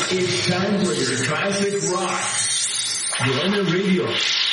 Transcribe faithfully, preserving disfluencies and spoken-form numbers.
It's time for your classic rock. Joanna Radio.